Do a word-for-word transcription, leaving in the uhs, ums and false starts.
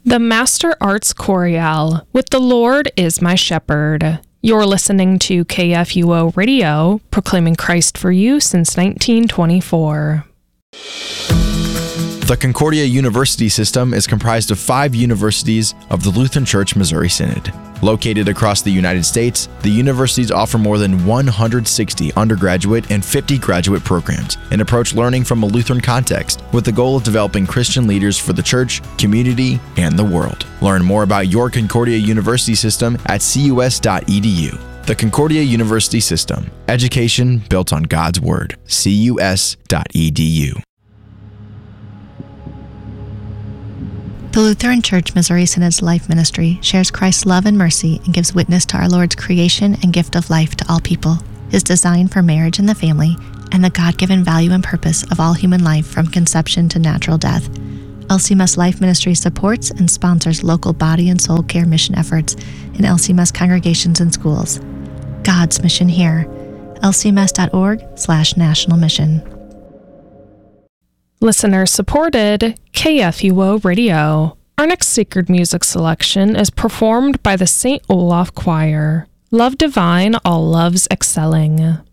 The Master Arts Chorale with The Lord is My Shepherd. You're listening to K F U O Radio, proclaiming Christ for you since nineteen twenty-four. The Concordia University System is comprised of five universities of the Lutheran Church Missouri Synod. Located across the United States, the universities offer more than one hundred sixty undergraduate and fifty graduate programs and approach learning from a Lutheran context with the goal of developing Christian leaders for the church, community, and the world. Learn more about your Concordia University System at C U S dot E D U. The Concordia University System. Education built on God's Word. C U S dot E D U. The Lutheran Church Missouri Synod's life ministry shares Christ's love and mercy and gives witness to our Lord's creation and gift of life to all people, His design for marriage and the family, and the God-given value and purpose of all human life from conception to natural death. L C M S Life Ministry supports and sponsors local body and soul care mission efforts in L C M S congregations and schools. God's mission here. L C M S dot org slash national mission. Listener supported K F U O Radio. Our next sacred music selection is performed by the Saint Olaf Choir. Love divine, all loves excelling.